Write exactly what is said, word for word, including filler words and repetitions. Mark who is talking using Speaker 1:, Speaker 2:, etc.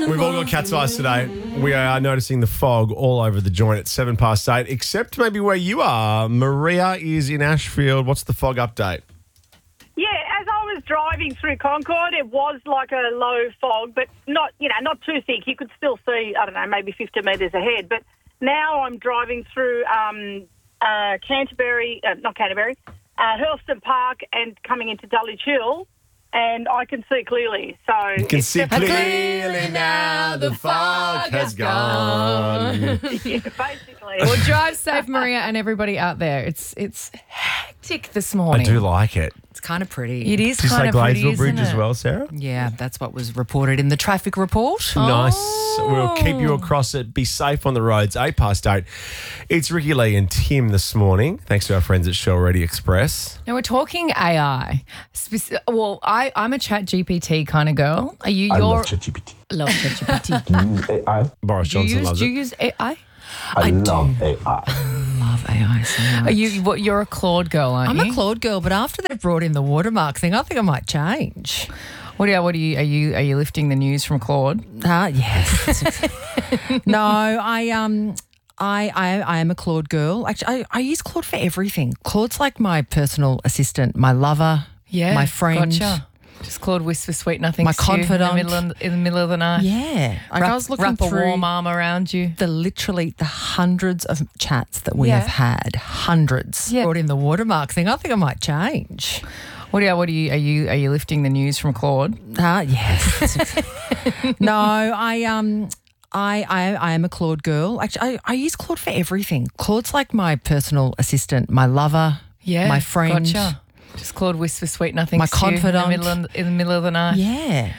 Speaker 1: We've all got cat's eyes today. We are noticing the fog all over the joint at seven past eight, except maybe where you are. Maria is in Ashfield. What's the fog update?
Speaker 2: Yeah, as I was driving through Concord, it was like a low fog, but not, you know, not too thick. You could still see, I don't know, maybe fifty metres ahead. But now I'm driving through um, uh, Canterbury, uh, not Canterbury, uh, Hurlston Park and coming into Dulwich Hill, and I can see clearly. So
Speaker 1: You can
Speaker 2: it's
Speaker 1: see
Speaker 2: definitely-
Speaker 1: clearly now the fog has gone.
Speaker 2: Yeah, basically.
Speaker 3: Well, drive safe, Maria, and everybody out there. It's it's hectic this
Speaker 1: I
Speaker 3: morning.
Speaker 1: do like it.
Speaker 4: It's kind of pretty.
Speaker 3: It is
Speaker 1: Did you
Speaker 3: kind
Speaker 1: say
Speaker 3: of pretty,
Speaker 1: Gladesville
Speaker 3: isn't
Speaker 1: Bridge as
Speaker 3: it?
Speaker 1: well, Sarah?
Speaker 4: Yeah, that's what was reported in the traffic report.
Speaker 1: Nice.
Speaker 3: Oh.
Speaker 1: We'll keep you across it. Be safe on the roads. Eight past eight. It's Ricky Lee and Tim this morning. Thanks to our friends at Shell Ready Express.
Speaker 3: Now we're talking A I. Speci- well, I I'm a Chat G P T kind of girl. Are you?
Speaker 5: I
Speaker 3: your
Speaker 5: love ChatGPT.
Speaker 3: love Chat G P T.
Speaker 5: Do you use A I?
Speaker 1: Boris
Speaker 3: Do you
Speaker 1: Johnson
Speaker 3: use
Speaker 1: loves
Speaker 3: do
Speaker 1: it.
Speaker 3: you use A I?
Speaker 5: I,
Speaker 4: I
Speaker 5: love A I.
Speaker 4: Love A I so much.
Speaker 3: Are you? What? You're a Claude girl, aren't
Speaker 4: I'm
Speaker 3: you?
Speaker 4: a Claude girl, but after they've brought in the watermark thing, I think I might change.
Speaker 3: What are you? What are you? Are you? Are you lifting the news from Claude?
Speaker 4: Ah, yes. no, I um. I, I, I am a Claude girl. Actually, I, I use Claude for everything. Claude's like my personal assistant, my lover,
Speaker 3: Yeah,
Speaker 4: my friend.
Speaker 3: Gotcha. Just Claude whisper sweet nothing.
Speaker 4: My
Speaker 3: to you
Speaker 4: confidant.
Speaker 3: in the, middle of, in the middle of the night.
Speaker 4: Yeah. Like
Speaker 3: Wrap,
Speaker 4: I was looking
Speaker 3: wrap a
Speaker 4: through
Speaker 3: warm arm around you.
Speaker 4: the literally the hundreds of chats that we
Speaker 3: Yeah.
Speaker 4: have had. Hundreds.
Speaker 3: Yeah.
Speaker 4: Brought in the watermark thing. I think I might change.
Speaker 3: What are you? What are you? Are you? Are you lifting the news from Claude?
Speaker 4: Ah, yes. no, I um I, I I am a Claude girl. Actually, I, I use Claude for everything. Claude's like my personal assistant, my lover,
Speaker 3: Yeah,
Speaker 4: my friend.
Speaker 3: Gotcha. Just Claude whisper sweet nothing.
Speaker 4: My
Speaker 3: to you
Speaker 4: confidant.
Speaker 3: in the middle of, in the middle of the night.
Speaker 4: Yeah.